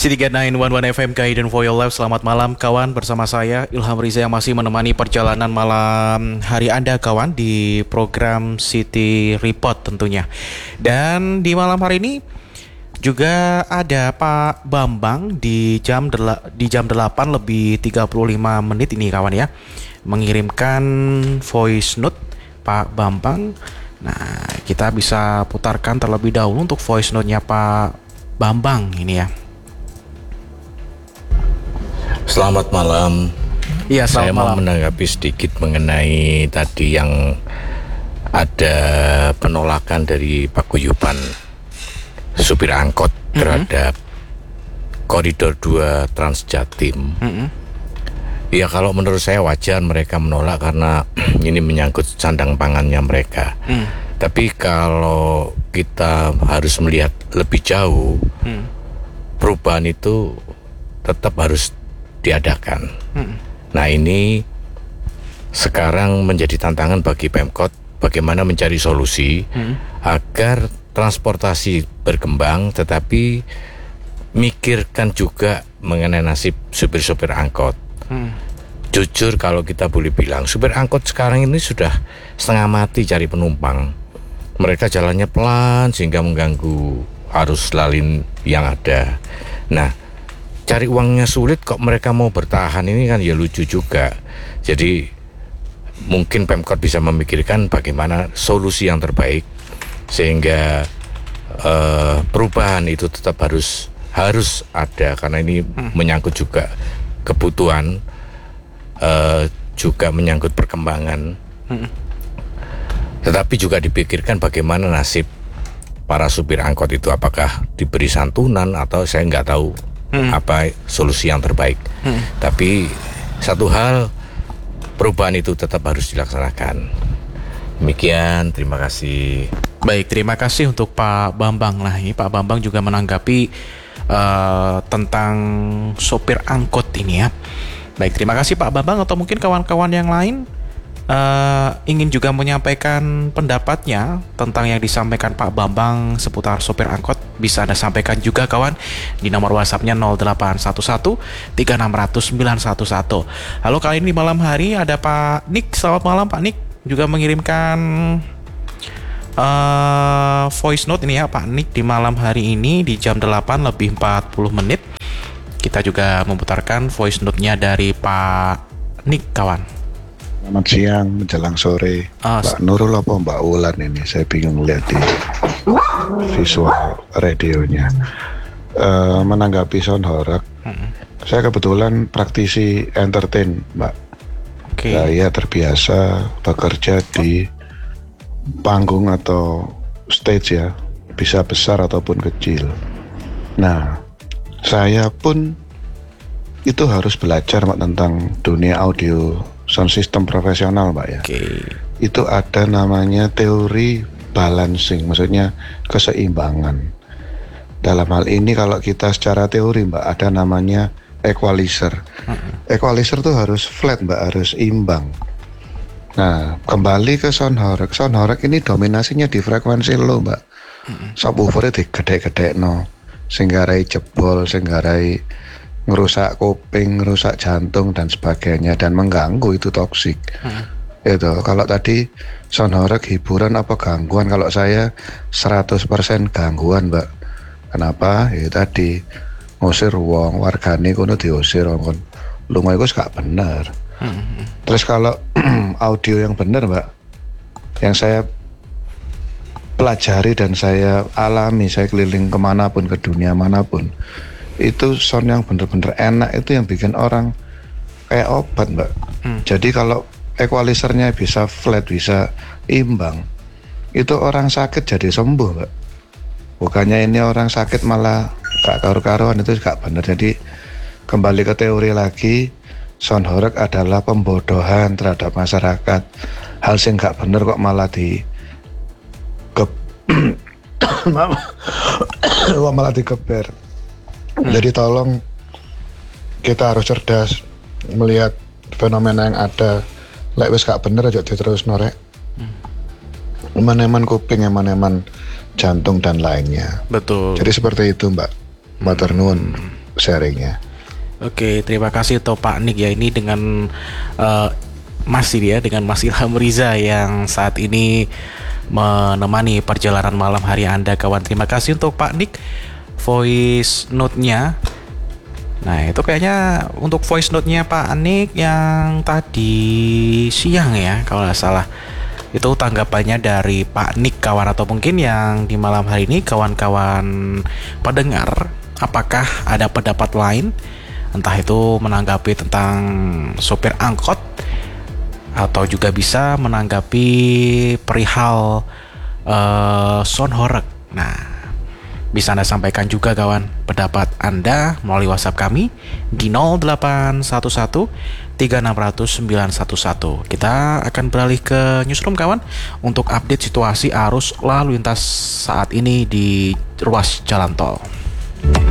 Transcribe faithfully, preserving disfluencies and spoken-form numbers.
C tiga sembilan satu satu F M Guidance for Your Life. Selamat malam kawan, bersama saya Ilham Riza yang masih menemani perjalanan malam hari Anda kawan di program City Report tentunya. Dan di malam hari ini juga ada Pak Bambang di jam del- di jam delapan lebih tiga puluh lima menit ini kawan ya, mengirimkan voice note Pak Bambang. Nah, kita bisa putarkan terlebih dahulu untuk voice note-nya Pak Bambang ini ya. Selamat malam. Iya, selamat Saya malam. mau menanggapi sedikit mengenai tadi yang ada penolakan dari paguyuban supir angkot mm-hmm. terhadap koridor dua Transjatim. Mm-hmm. Ya, kalau menurut saya wajar mereka menolak karena ini menyangkut sandang pangannya mereka. Mm. Tapi kalau kita harus melihat lebih jauh, mm. perubahan itu tetap harus diadakan. Mm. Nah, ini sekarang menjadi tantangan bagi Pemkot bagaimana mencari solusi mm. agar transportasi berkembang, tetapi mikirkan juga mengenai nasib supir-supir angkot. Hmm. Jujur kalau kita boleh bilang, supir angkot sekarang ini sudah setengah mati cari penumpang. Mereka jalannya pelan sehingga mengganggu arus lalin yang ada. Nah, cari uangnya sulit kok mereka mau bertahan, ini kan ya lucu juga. Jadi mungkin Pemkot bisa memikirkan bagaimana solusi yang terbaik sehingga uh, perubahan itu tetap harus harus ada, karena ini hmm. menyangkut juga kebutuhan, uh, juga menyangkut perkembangan. Hmm. Tetapi juga dipikirkan bagaimana nasib para supir angkot itu, apakah diberi santunan atau saya nggak tahu hmm. apa solusi yang terbaik. Hmm. Tapi satu hal, perubahan itu tetap harus dilaksanakan. Demikian, terima kasih. Baik, terima kasih untuk Pak Bambang. Nah, ini Pak Bambang juga menanggapi uh, tentang sopir angkot ini ya. Baik, terima kasih Pak Bambang. Atau mungkin kawan-kawan yang lain uh, ingin juga menyampaikan pendapatnya tentang yang disampaikan Pak Bambang seputar sopir angkot, bisa Anda sampaikan juga kawan di nomor WhatsApp-nya nol delapan satu satu tiga enam nol nol sembilan satu satu. Lalu kali ini malam hari ada Pak Nick. Selamat malam Pak Nick, juga mengirimkan Uh, voice note ini ya Pak Nick di malam hari ini di jam delapan lebih empat puluh menit. Kita juga memutarkan voice note-nya dari Pak Nick kawan. Selamat siang menjelang sore. uh, Mbak Nurul apa Mbak Wulan ini, saya bingung lihat di visual radionya. uh, Menanggapi sound horeg, hmm. saya kebetulan praktisi entertain Mbak. Okay. Saya terbiasa bekerja di panggung atau stage ya, bisa besar ataupun kecil. Nah, saya pun itu harus belajar Mbak tentang dunia audio sound system profesional Mbak ya. Okay. Itu ada namanya teori balancing, maksudnya keseimbangan. Dalam hal ini kalau kita secara teori Mbak, ada namanya equalizer. Uh-huh. Equalizer tuh harus flat Mbak, harus imbang. Nah, kembali ke sound horeg. Sound horeg ini dominasinya di frekuensi low Mbak. Mm-hmm. Subwoofernya digede-gede no, sehingga rai jebol, sehingga rai ngerusak kuping, ngerusak jantung dan sebagainya, dan mengganggu, itu toksik. Mm-hmm. Itu kalau tadi sound horeg hiburan apa gangguan, kalau saya seratus persen gangguan Mbak. Kenapa? Ya tadi ngusir wong, wargane kono diusir wong. Lunga iku gak bener. Hmm. Terus kalau audio yang benar Mbak, yang saya pelajari dan saya alami, saya keliling kemanapun, ke dunia manapun, itu sound yang benar-benar enak, itu yang bikin orang kayak obat Mbak. Hmm. Jadi kalau equalizernya bisa flat, bisa imbang, itu orang sakit jadi sembuh Mbak. Bukannya ini orang sakit malah gak karu-karuan, itu gak benar. Jadi kembali ke teori lagi, sound horeg adalah pembodohan terhadap masyarakat. Hal yang gak bener kok malah di ke malah dikeber. Hmm. Jadi tolong kita harus cerdas melihat fenomena yang ada. Lek wis gak bener aja diterus norek. Hmm. Eman-eman kuping, eman-eman jantung dan lainnya. Betul. Jadi seperti itu Mbak. Matur nuwun. sharingnya. Oke, terima kasih untuk Pak Nik ya. Ini dengan uh, masih dia dengan Mas Ilham Riza yang saat ini menemani perjalanan malam hari Anda, kawan. Terima kasih untuk Pak Nik voice note-nya. Nah, itu kayaknya untuk voice note-nya Pak Nik yang tadi siang ya, kalau nggak salah. Itu tanggapannya dari Pak Nik, kawan, atau mungkin yang di malam hari ini kawan-kawan pendengar, apakah ada pendapat lain? Entah itu menanggapi tentang sopir angkot atau juga bisa menanggapi perihal uh, sound horeg. Nah, bisa Anda sampaikan juga, kawan, pendapat Anda melalui WhatsApp kami di nol delapan satu satu tiga enam nol nol sembilan satu satu. Kita akan beralih ke newsroom, kawan, untuk update situasi arus lalu lintas saat ini di ruas jalan tol.